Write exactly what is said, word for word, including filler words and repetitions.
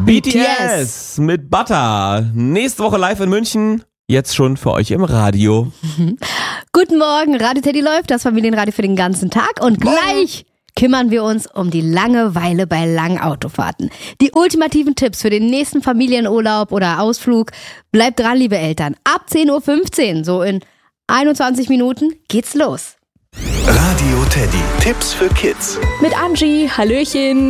B T S mit Butter. Nächste Woche live in München. Jetzt schon für euch im Radio. Guten Morgen, Radio Teddy läuft, das Familienradio für den ganzen Tag. Und gleich kümmern wir uns um die Langeweile bei langen Autofahrten. Die ultimativen Tipps für den nächsten Familienurlaub oder Ausflug. Bleibt dran, liebe Eltern. Ab zehn Uhr fünfzehn, so in einundzwanzig Minuten, geht's los. Radio Teddy. Tipps für Kids. Mit Angie, Hallöchen.